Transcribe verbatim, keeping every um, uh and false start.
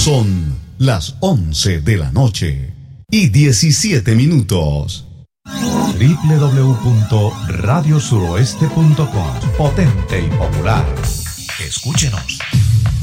Son las once de la noche y diecisiete minutos. doble u doble u doble u punto radio suroeste punto com. Potente y popular. Escúchenos.